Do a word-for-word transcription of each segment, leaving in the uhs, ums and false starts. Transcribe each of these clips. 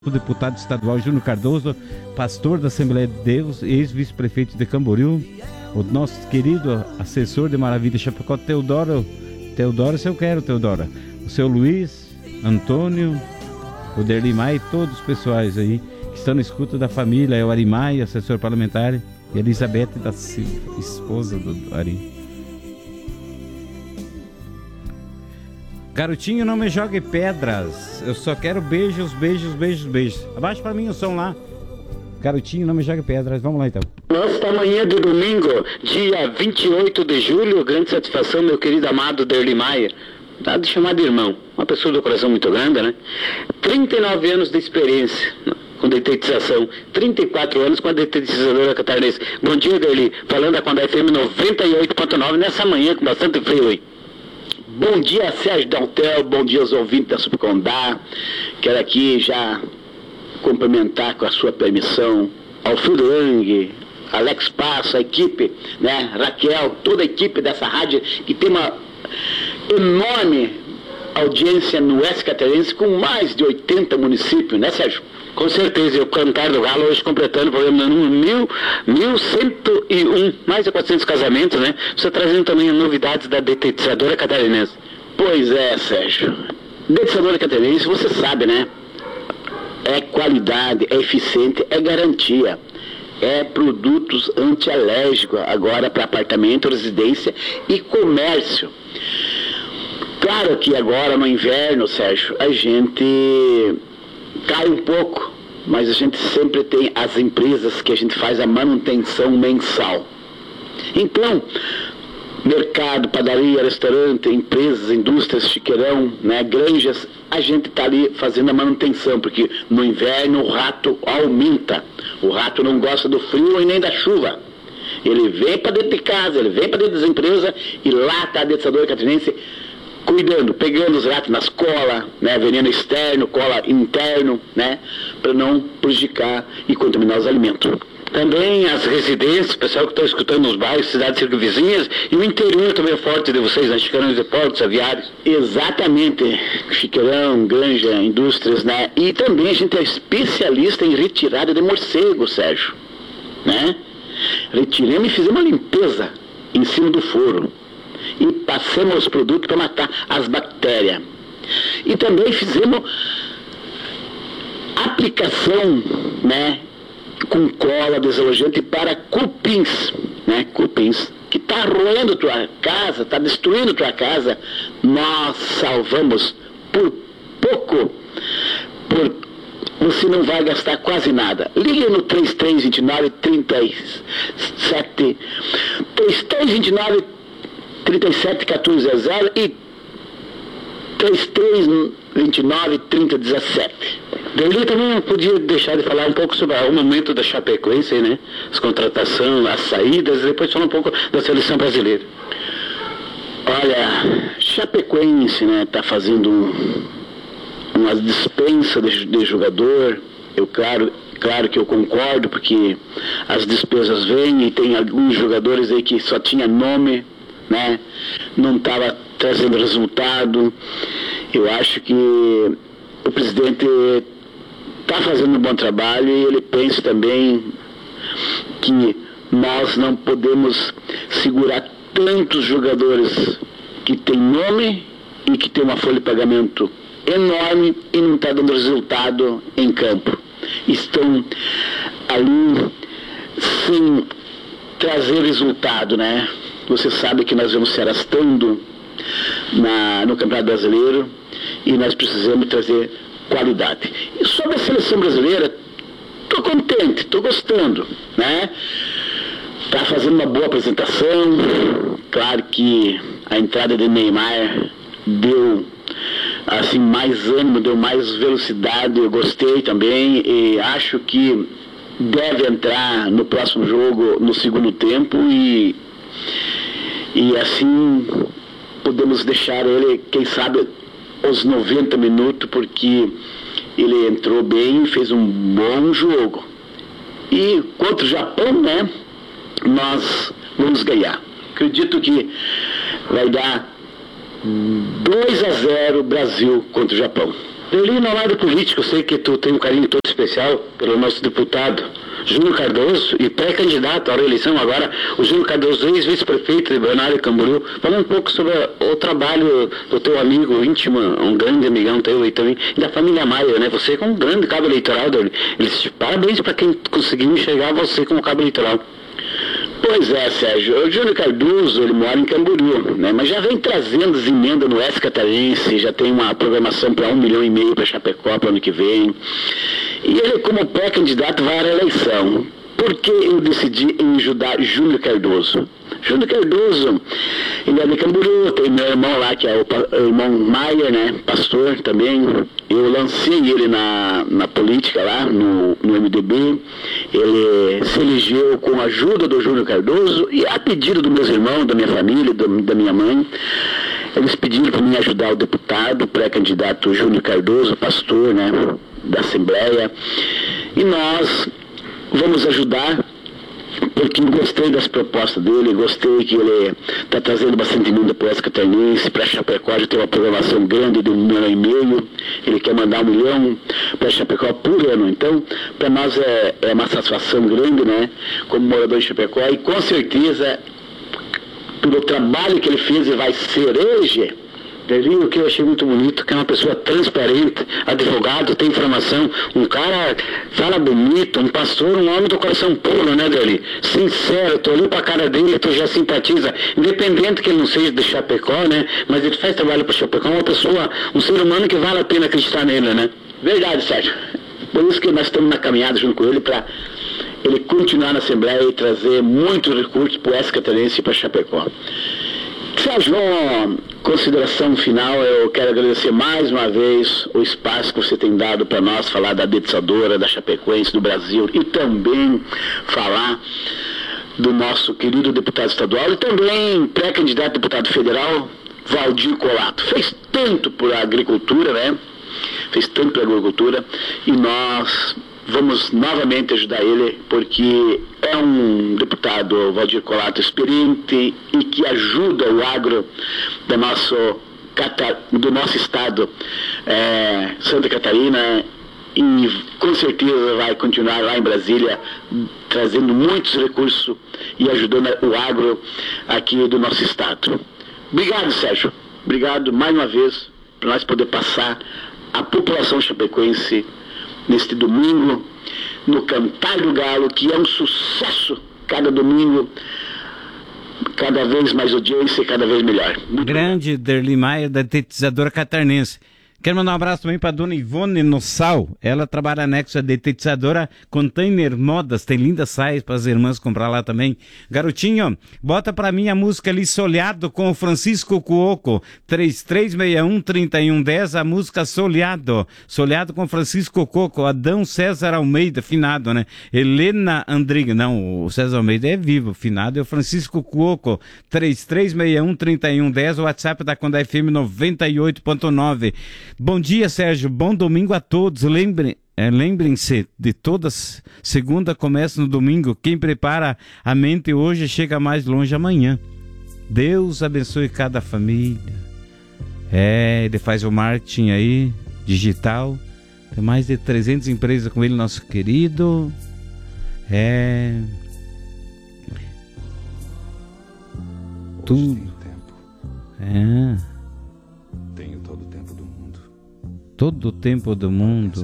O deputado estadual Júnior Cardoso, pastor da Assembleia de Deus, ex-vice-prefeito de Camboriú, o nosso querido assessor de Maravilha Chapecó, Teodoro, Teodoro, se eu quero, Teodora, o seu Luiz, Antônio, o Derli Maia e todos os pessoais aí que estão na escuta da família, é o Ari Maia, assessor parlamentar, e a Elizabeth da Silva, esposa do Ari. Garotinho, não me jogue pedras. Eu só quero beijos, beijos, beijos, beijos. Abaixa pra mim o som lá. Garotinho, não me jogue pedras. Vamos lá então. Nesta manhã de domingo, dia vinte e oito de julho, grande satisfação, meu querido amado Derli Maia. Dá de chamar de irmão. Uma pessoa do coração muito grande, né? trinta e nove anos de experiência com detetização. trinta e quatro anos com a detetizadora catarinense. Bom dia, Derli. Falando da Condá F M noventa e oito ponto nove nessa manhã com bastante frio aí. Bom dia, Sérgio Daltel, bom dia aos ouvintes da Subcondá. Quero aqui já cumprimentar com a sua permissão Alfredo Lang, Alex Passo, a equipe, né, Raquel, toda a equipe dessa rádio que tem uma enorme audiência no Oeste Catarinense com mais de oitenta municípios, né, Sérgio? Com certeza, e o Cantar do Galo hoje completando o programa número mil cento e um, mais de quatrocentos casamentos, né? Você trazendo também novidades da detetizadora catarinense. Pois é, Sérgio. Detetizadora catarinense, você sabe, né? É qualidade, é eficiente, é garantia. É produtos antialérgicos agora para apartamento, residência e comércio. Claro que agora no inverno, Sérgio, a gente cai um pouco, mas a gente sempre tem as empresas que a gente faz a manutenção mensal. Então, mercado, padaria, restaurante, empresas, indústrias, chiqueirão, né, granjas, a gente está ali fazendo a manutenção, porque no inverno o rato aumenta. O rato não gosta do frio e nem da chuva. Ele vem para dentro de casa, ele vem para dentro das empresas e lá está a detetizadora catarinense cuidando, pegando os ratos nas colas, né, veneno externo, cola interno, né, para não prejudicar e contaminar os alimentos. Também as residências, o pessoal que está escutando nos bairros, cidades circunvizinhas, e o interior também é forte de vocês, né, chiqueirões de portos, aviários. Exatamente, chiqueirão, granja, indústrias, né, e também a gente é especialista em retirada de morcego, Sérgio, né, retiramos e fizemos uma limpeza em cima do foro. E passamos os produtos para matar as bactérias. E também fizemos aplicação, né, com cola desalojante para cupins, né, cupins, que está roendo tua casa, está destruindo tua casa. Nós salvamos por pouco, por você não vai gastar quase nada. Ligue no três três dois nove, três sete três três dois nove, trinta e sete, quatorze zero e três três dois nove, trinta, dezessete. Derli também não podia deixar de falar um pouco sobre o momento da Chapecoense, né? As contratações, as saídas, e depois falar um pouco da seleção brasileira. Olha, Chapecoense, né, tá fazendo um, uma dispensa de, de jogador. Eu, claro, claro que eu concordo, porque as despesas vêm e tem alguns jogadores aí que só tinha nome, né? Não estava trazendo resultado. Eu acho que o presidente está fazendo um bom trabalho e ele pensa também que nós não podemos segurar tantos jogadores que têm nome e que têm uma folha de pagamento enorme e não está dando resultado em campo. Estão ali sem trazer resultado, né? Você sabe que nós vamos se arrastando na, no Campeonato Brasileiro e nós precisamos trazer qualidade. E sobre a seleção brasileira, estou contente, estou gostando, né? Está fazendo uma boa apresentação. Claro que a entrada de Neymar deu assim, mais ânimo, deu mais velocidade, eu gostei também e acho que deve entrar no próximo jogo no segundo tempo e E assim podemos deixar ele, quem sabe, os noventa minutos, porque ele entrou bem, fez um bom jogo. E contra o Japão, né, nós vamos ganhar. Acredito que vai dar dois a zero Brasil contra o Japão. Derli, no lado político, eu sei que tu tem um carinho todo especial pelo nosso deputado Júnior Cardoso e pré-candidato à reeleição agora, o Júnior Cardoso, ex-vice-prefeito de Balneário Camboriú. Fala um pouco sobre o trabalho do teu amigo íntimo, um grande amigão teu aí também, e da família Maia, né? Você com um grande cabo eleitoral, Derli. Eles, parabéns para quem conseguiu enxergar você como cabo eleitoral. Pois é, Sérgio, o Júnior Cardoso, ele mora em Camboriú, né? Mas já vem trazendo as emendas no Oeste Catarinense, já tem uma programação para um milhão e meio para Chapecó para o ano que vem. E ele, como pré-candidato, vai à reeleição. Por que eu decidi em ajudar Júnior Cardoso? Júnior Cardoso, ele é de Camboriú, tem meu irmão lá, que é o, o irmão Maia, né, pastor também. Eu lancei ele na, na política lá, no, no M D B. Ele se elegeu com a ajuda do Júnior Cardoso e a pedido dos meus irmãos, da minha família, do, da minha mãe. Eles pediram para mim ajudar o deputado, pré-candidato Júnior Cardoso, pastor, né, da Assembleia. E nós vamos ajudar, porque gostei das propostas dele, gostei que ele está trazendo bastante emenda para o Oeste Catarinense, para Chapecó já tem uma programação grande de um milhão e meio, ele quer mandar um milhão para Chapecó por ano. Então, para nós é, é uma satisfação grande, né, como morador de Chapecó, e com certeza, pelo trabalho que ele fez e vai ser hoje, o que eu achei muito bonito, que é uma pessoa transparente, advogado, tem informação, um cara fala bonito, um pastor, um homem do coração puro, né, Derli? Sincero, tu olhou pra cara dele, tu já simpatiza, independente que ele não seja de Chapecó, né, mas ele faz trabalho para Chapecó, uma pessoa, um ser humano que vale a pena acreditar nele, né? Verdade, Sérgio. Por isso que nós estamos na caminhada junto com ele para ele continuar na Assembleia e trazer muitos recursos para o Oeste Catarinense e para Chapecó. Sérgio, uma consideração final, eu quero agradecer mais uma vez o espaço que você tem dado para nós, falar da dedetizadora, da Chapecoense, do Brasil, e também falar do nosso querido deputado estadual e também pré-candidato a deputado federal, Valdir Colato. Fez tanto por agricultura, né? Fez tanto pela agricultura, e nós vamos novamente ajudar ele, porque é um deputado, Valdir Colato, experiente e que ajuda o agro do nosso, do nosso estado, é, Santa Catarina, e com certeza vai continuar lá em Brasília trazendo muitos recursos e ajudando o agro aqui do nosso estado. Obrigado, Sérgio. Obrigado mais uma vez para nós poder passar a população chapecoense neste domingo, no Cantar do Galo, que é um sucesso cada domingo, cada vez mais audiência e cada vez melhor. Muito Grande Derli Maia, da Detetizadora Catarinense. Quero mandar um abraço também para a dona Ivone Nossal. Ela trabalha anexo à Detetizadora Container Modas. Tem lindas saias para as irmãs comprar lá também. Garotinho, bota para mim a música ali, Soleado, com o Francisco Cuoco. três três seis um, três um um zero, a música Soleado. Soleado com Francisco Cuoco. Adão César Almeida, finado, né? Helena Andriga. Não, o César Almeida é vivo. Finado é o Francisco Cuoco. três três seis um, três um um zero, o WhatsApp da Condá F M noventa e oito ponto nove. Bom dia, Sérgio. Bom domingo a todos. Lembrem, é, lembrem-se de todas. Segunda começa no domingo. Quem prepara a mente hoje chega mais longe amanhã. Deus abençoe cada família. É, ele faz o marketing aí, digital. Tem mais de trezentas empresas com ele, nosso querido. É. Tudo. É. Todo o tempo do mundo.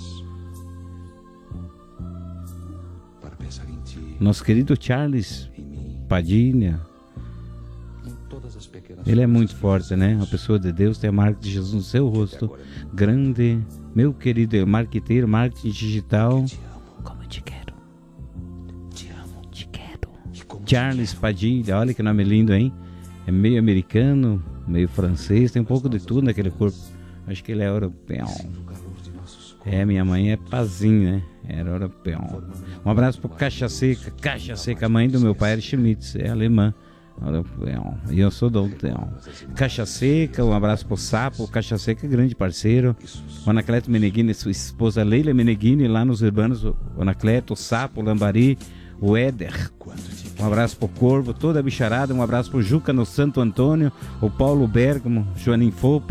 Nosso querido Charles Padilha. Ele é muito forte, né? Uma pessoa de Deus, tem a marca de Jesus no seu rosto. Grande, meu querido marqueteiro, marketing digital. Como eu te quero. Te amo. Te quero. Charles Padilha, olha que nome lindo, hein? É meio americano, meio francês, tem um pouco de tudo naquele corpo. Acho que ele é europeu. É, minha mãe é Pazinho, né? Era europeu. Um abraço pro Caixa Seca. Caixa Seca, a mãe do meu pai era Schmitz, é alemã. Europeu. E eu sou do Europeu. Caixa Seca, um abraço pro Sapo. Caixa Seca é grande parceiro. O Anacleto Meneghini, sua esposa Leila Meneghini, lá nos urbanos. O Anacleto, o Sapo, o Lambari, o Éder. Um abraço pro Corvo, toda a bicharada. Um abraço pro Juca no Santo Antônio, o Paulo Bergamo, Joanim Fopa,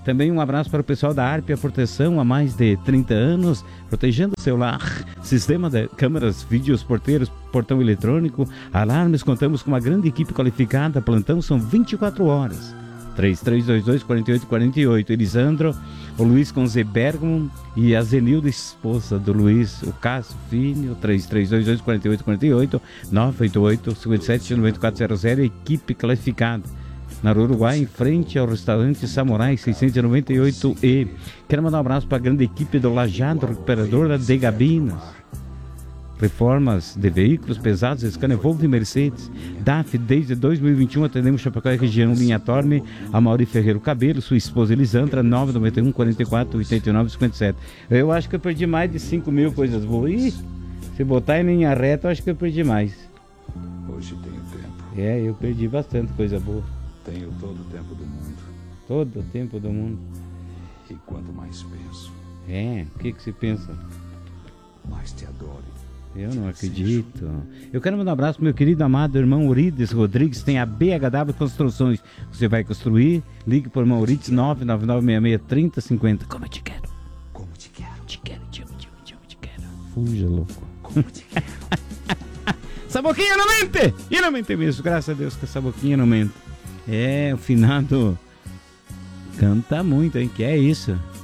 Também um abraço para o pessoal da Arpia Proteção, há mais de trinta anos, protegendo o seu lar. Sistema de câmeras, vídeos, porteiros, portão eletrônico, alarmes. Contamos com uma grande equipe qualificada. Plantão são vinte e quatro horas. três três dois dois, quatro oito quatro oito. Elisandro, o Luiz com Z Bergman e a Zenilda, esposa do Luiz, o Cássio Filho. Três três dois dois, quatro oito quatro oito, nove oito oito, cinco sete, nove quatro zero zero. Equipe qualificada. Na Uruguai, em frente ao restaurante Samurai seiscentos e noventa e oito E. Quero mandar um abraço para a grande equipe do Lajado, recuperadora de Gabinas. Reformas de veículos pesados, Scania, Volvo e Mercedes. D A F, desde dois mil e vinte e um, atendemos Chapecó e região, linha Torme, a Mauri Ferreiro Cabelo, sua esposa Elisandra, nove nove um, quatro quatro, oito nove cinco sete. Eu acho que eu perdi mais de cinco mil coisas boas. Ih, se botar em linha reta, eu acho que eu perdi mais. Hoje tenho tempo. É, eu perdi bastante coisa boa. Tenho todo o tempo do mundo. Todo o tempo do mundo. E quanto mais penso... É, o que que se pensa? Mais te adoro. Eu não acredito. Eu quero mandar um abraço pro meu querido amado irmão Urides Rodrigues, tem a B H W Construções. Você vai construir? Ligue por irmão Urides nove nove nove seis seis, três zero cinco zero. Como eu te quero? Como te quero? Te quero, te amo, te amo, te amo, te quero. Fuja, louco. Como te quero? Essa boquinha não mente! E não mente mesmo, graças a Deus que essa boquinha não mente. É, o finado canta muito, hein? Que é isso?